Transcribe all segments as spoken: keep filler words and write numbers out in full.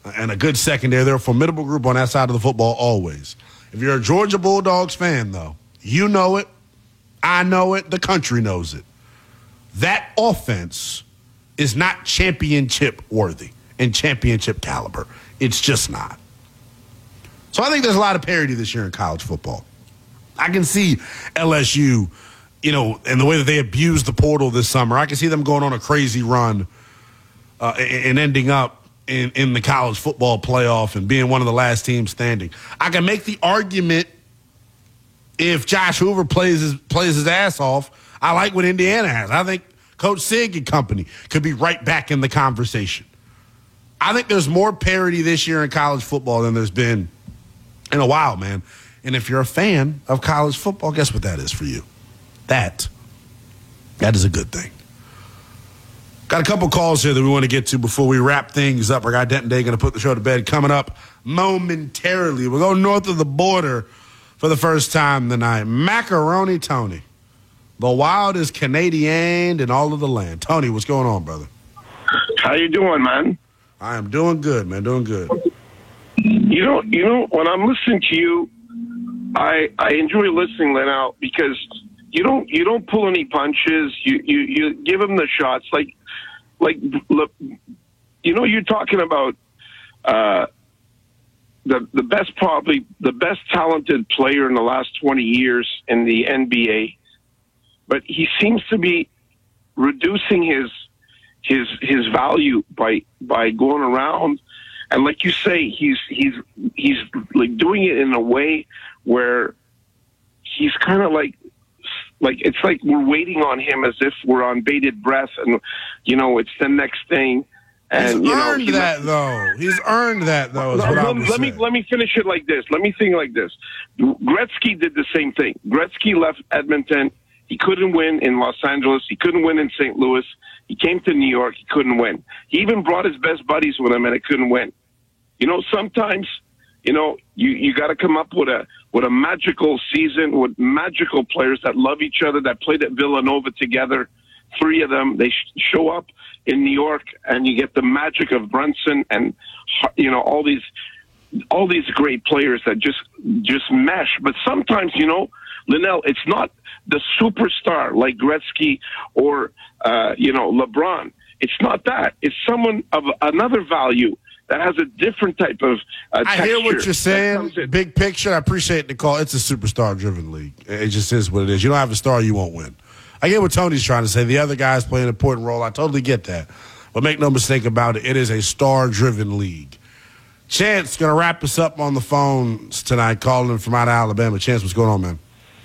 and a good secondary. They're a formidable group on that side of the football always. If you're a Georgia Bulldogs fan, though, you know it. I know it. The country knows it. That offense is not championship worthy and championship caliber. It's just not. So I think there's a lot of parity this year in college football. I can see L S U, you know, and the way that they abused the portal this summer. I can see them going on a crazy run uh, and ending up in, in the college football playoff and being one of the last teams standing. I can make the argument if Josh Hoover plays his, plays his ass off. I like what Indiana has. I think Coach Sig and company could be right back in the conversation. I think there's more parity this year in college football than there's been in a while, man. And if you're a fan of college football, guess what that is for you? That, that is a good thing. Got a couple calls here that we want to get to before we wrap things up. Our guy Denton Day going to put the show to bed coming up momentarily. We'll go north of the border for the first time tonight. Macaroni Tony, the wildest Canadian in all of the land. Tony, what's going on, brother? How you doing, man? I am doing good, man, doing good. You know, you know, when I'm listening to you, I I enjoy listening, Linnell, because you don't you don't pull any punches. You you, you give them the shots. Like like look, you know, you're talking about uh, the the best probably the best talented player in the last twenty years in the N B A, but he seems to be reducing his his his value by by going around. And like you say, he's he's he's like doing it in a way where he's kind of like like it's like we're waiting on him as if we're on bated breath, and you know it's the next thing. And he's you know, earned he that must, though. He's earned that though. Is what let, I would let me say. let me finish it like this. Let me think like this. Gretzky did the same thing. Gretzky left Edmonton. He couldn't win in Los Angeles. He couldn't win in Saint Louis. He came to New York. He couldn't win. He even brought his best buddies with him, and it couldn't win. You know, sometimes, you know, you, you got to come up with a with a magical season with magical players that love each other, that played at Villanova together. Three of them, they sh- show up in New York, and you get the magic of Brunson and, you know, all these all these great players that just just mesh. But sometimes, you know, Linnell, it's not the superstar like Gretzky or, uh, you know, LeBron. It's not that. It's someone of another value that has a different type of uh, texture. I hear what you're saying. Big picture, I appreciate the call. It's a superstar-driven league. It just is what it is. You don't have a star, you won't win. I get what Tony's trying to say. The other guys play an important role. I totally get that. But make no mistake about it, it is a star-driven league. Chance going to wrap us up on the phones tonight, calling from out of Alabama. Chance, what's going on, man?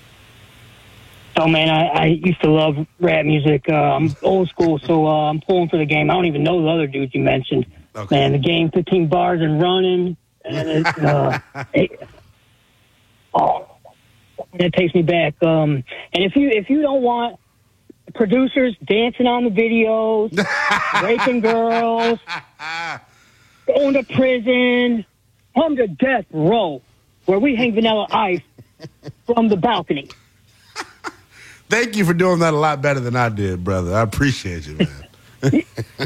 Oh, man, I, I used to love rap music. Uh, I'm old school, so uh, I'm pulling for the game. I don't even know the other dudes you mentioned. Okay. Man, the game, fifteen bars and running. And it, uh, it, oh, that takes me back. Um, and if you if you don't want producers dancing on the videos, raping girls, going to prison, come to death row, where we hang Vanilla Ice from the balcony. Thank you for doing that a lot better than I did, brother. I appreciate you, man.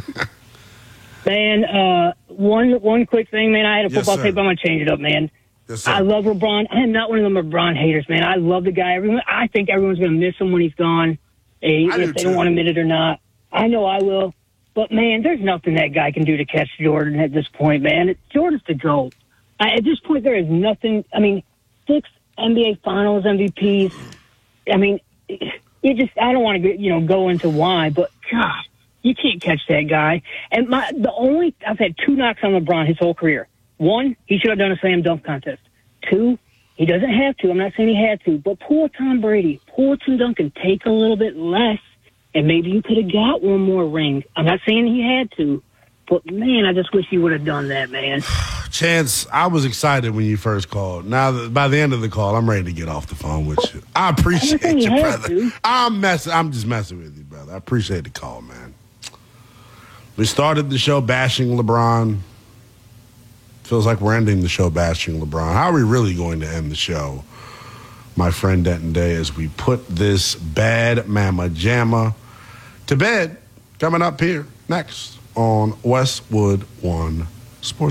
Man, uh, one one quick thing, man. I had a football yes, tape. I'm going to change it up, man. Yes, I love LeBron. I'm not one of them LeBron haters, man. I love the guy. Everyone, I think everyone's going to miss him when he's gone, hey, if do they too. don't want to admit it or not. I know I will. But, man, there's nothing that guy can do to catch Jordan at this point, man. It, Jordan's the GOAT. I, at this point, there is nothing. I mean, six N B A Finals M V Ps. I mean, it just, I don't want to, you know, go into why, but, God. You can't catch that guy. And my the only I've had two knocks on LeBron his whole career. One, he should have done a slam dunk contest. Two, he doesn't have to. I'm not saying he had to, but pull a Tom Brady, pull a Tim Duncan, take a little bit less, and maybe you could have got one more ring. I'm not saying he had to, but man, I just wish he would have done that, man. Chance, I was excited when you first called. Now, that by the end of the call, I'm ready to get off the phone with you. I appreciate you, you brother. To. I'm messing. I'm just messing with you, brother. I appreciate the call, man. We started the show bashing LeBron. Feels like we're ending the show bashing LeBron. How are we really going to end the show, my friend Denton Day, as we put this bad mama jamma to bed? Coming up here next on Westwood One Sports.